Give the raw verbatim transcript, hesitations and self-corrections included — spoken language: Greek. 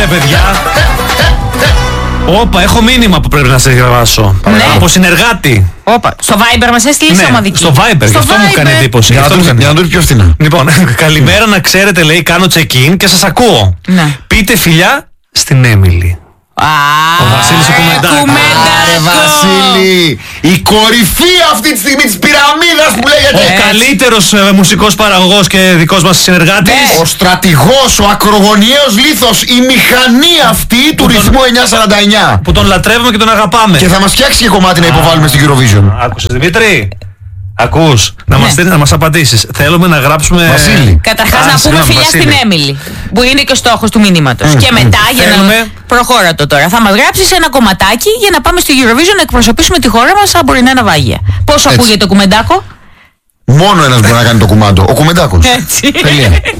παιδιά. Όπα, έχω μήνυμα που πρέπει να σε διαβάσω. Ναι. Από συνεργάτη. Όπα. Στο Viber μας έστειλε Ναι, ομαδική. στο Viber, γι' αυτό μου κάνει εντύπωση. Για να Αυτό το- μου κάνει. για να το δει πιο φθηνά. Λοιπόν, καλημέρα να ξέρετε, λέει, κάνω check-in και σας ακούω. Ναι. Πείτε φιλιά στην Έμιλι. Α, Ο Βασίλης ο Κουμεντάκος. Άρε Βασίλη, η κορυφή αυτή τη στιγμή της πυραμίδας που λέγεται. Ο καλύτερος ε, μουσικός παραγωγός και δικός μας συνεργάτης. Ο στρατηγός, ο ακρογωνιαίος λίθος, η μηχανή αυτή του ρυθμού εννιακόσια σαράντα εννιά. Που τον λατρεύουμε και τον αγαπάμε. Και θα μας φτιάξει και κομμάτι να υποβάλουμε στην Eurovision. Άκουσες, Δημήτρη. Ακούς, να, Ναι. μας, στείλει- να μας απαντήσεις. Θέλουμε να γράψουμε... Βασίλη. καταρχάς Α, να πούμε συγγνώμη, φιλιά Βασίλη. στην Έμιλι, που είναι και ο στόχος του μηνύματος. Και μετά, για Θέλουμε- να προχώρα το τώρα, θα μας γράψεις ένα κομματάκι για να πάμε στο Eurovision να εκπροσωπήσουμε τη χώρα μας σαν μπορεί να είναι ναυάγια. Πώς ακούγεται το Κουμεντάκο? Μόνο ένας μπορεί να κάνει το κουμάντο. Ο Κουμεντάκος. Έτσι. Τελεία.